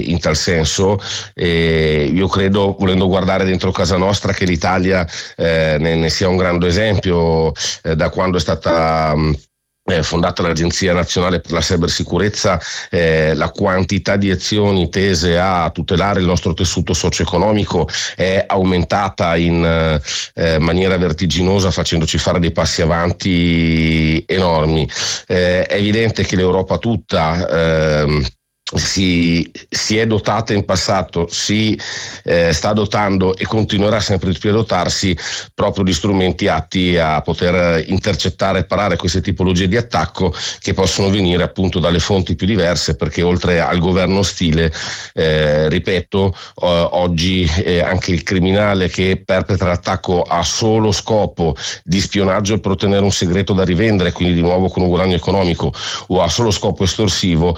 in tal senso. Io credo, volendo guardare dentro casa nostra, che l'Italia ne sia un grande esempio da quando è stata fondata l'Agenzia Nazionale per la Cybersicurezza. La quantità di azioni tese a tutelare il nostro tessuto socio-economico è aumentata in maniera vertiginosa, facendoci fare dei passi avanti enormi. È evidente che l'Europa tutta si è dotata in passato, si sta dotando e continuerà sempre di più a dotarsi proprio di strumenti atti a poter intercettare e parare queste tipologie di attacco, che possono venire appunto dalle fonti più diverse, perché oltre al governo ostile, ripeto, oggi anche il criminale che perpetra l'attacco ha solo scopo di spionaggio per ottenere un segreto da rivendere, quindi di nuovo con un guadagno economico, o ha solo scopo estorsivo,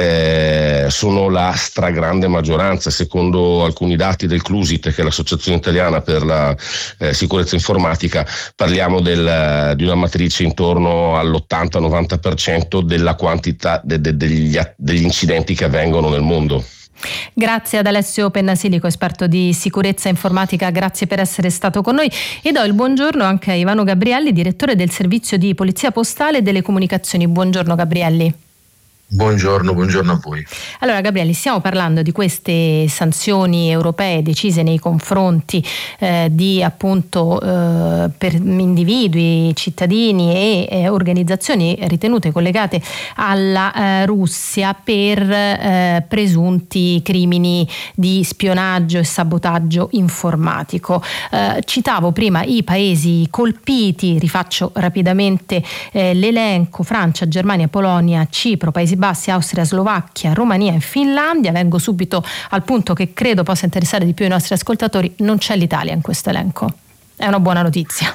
sono la stragrande maggioranza. Secondo alcuni dati del CLUSIT, che è l'Associazione Italiana per la Sicurezza Informatica, parliamo di una matrice intorno all'80-90% della quantità degli incidenti che avvengono nel mondo. Grazie ad Alessio Pennasilico, esperto di sicurezza informatica, grazie per essere stato con noi, e do il buongiorno anche a Ivano Gabrielli, direttore del servizio di polizia postale e delle comunicazioni. Buongiorno Gabrielli. Buongiorno a voi. Allora Gabrielli, stiamo parlando di queste sanzioni europee decise nei confronti di appunto per individui, cittadini e organizzazioni ritenute collegate alla Russia per presunti crimini di spionaggio e sabotaggio informatico. Citavo prima i paesi colpiti, rifaccio rapidamente l'elenco: Francia, Germania, Polonia, Cipro, Paesi Bassi, Austria, Slovacchia, Romania e Finlandia. Vengo subito al punto che credo possa interessare di più i nostri ascoltatori: non c'è l'Italia in questo elenco. È una buona notizia.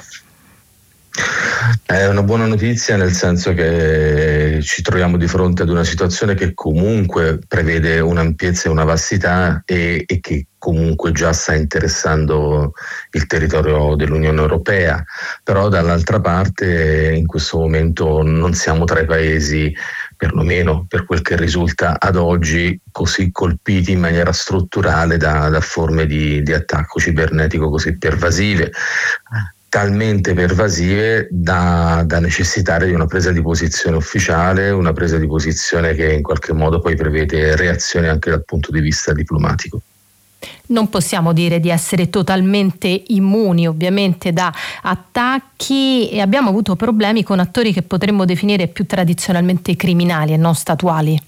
È una buona notizia, nel senso che ci troviamo di fronte ad una situazione che comunque prevede un'ampiezza e una vastità e che comunque già sta interessando il territorio dell'Unione Europea. Però dall'altra parte in questo momento non siamo tra i paesi, perlomeno per quel che risulta ad oggi, così colpiti in maniera strutturale da forme di attacco cibernetico così pervasive, talmente pervasive da necessitare di una presa di posizione ufficiale, una presa di posizione che in qualche modo poi prevede reazioni anche dal punto di vista diplomatico. Non possiamo dire di essere totalmente immuni ovviamente da attacchi, e abbiamo avuto problemi con attori che potremmo definire più tradizionalmente criminali e non statuali.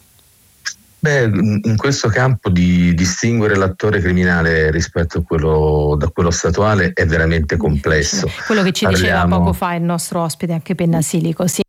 In questo campo di distinguere l'attore criminale rispetto a quello statuale è veramente complesso. Quello che ci diceva poco fa il nostro ospite, anche Pennasilico, sì.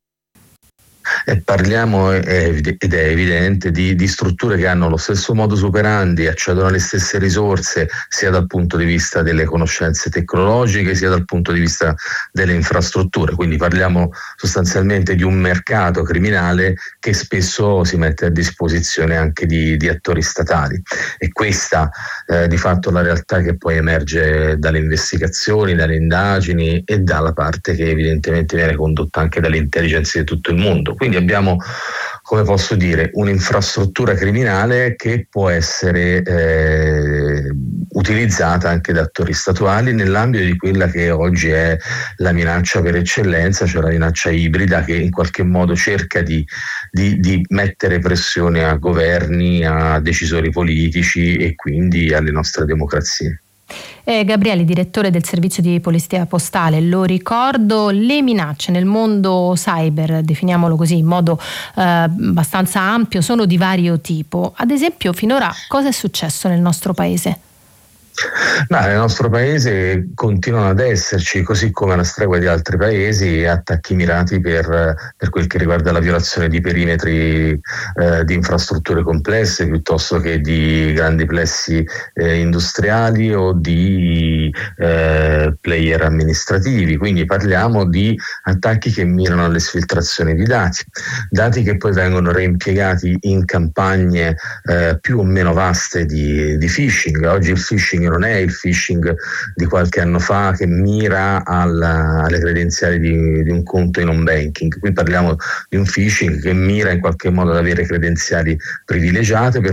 Parliamo, ed è evidente, di strutture che hanno lo stesso modus operandi, accedono alle stesse risorse, sia dal punto di vista delle conoscenze tecnologiche sia dal punto di vista delle infrastrutture. Quindi parliamo sostanzialmente di un mercato criminale che spesso si mette a disposizione anche di attori statali. E questa di fatto la realtà che poi emerge dalle investigazioni, dalle indagini e dalla parte che evidentemente viene condotta anche dalle intelligence di tutto il mondo. Quindi abbiamo, come posso dire, un'infrastruttura criminale che può essere utilizzata anche da attori statuali nell'ambito di quella che oggi è la minaccia per eccellenza, cioè la minaccia ibrida, che in qualche modo cerca di mettere pressione a governi, a decisori politici e quindi alle nostre democrazie. Gabrielli, direttore del servizio di polizia postale, lo ricordo, le minacce nel mondo cyber, definiamolo così in modo abbastanza ampio, sono di vario tipo. Ad esempio, finora cosa è successo nel nostro paese? Nel nostro paese continuano ad esserci, così come alla stregua di altri paesi, attacchi mirati per quel che riguarda la violazione di perimetri di infrastrutture complesse, piuttosto che di grandi plessi industriali o di player amministrativi. Quindi parliamo di attacchi che mirano alle sfiltrazioni di dati che poi vengono reimpiegati in campagne più o meno vaste di phishing. Oggi il phishing non è il phishing di qualche anno fa che mira alle credenziali di un conto in home banking. Qui parliamo di un phishing che mira in qualche modo ad avere credenziali privilegiate per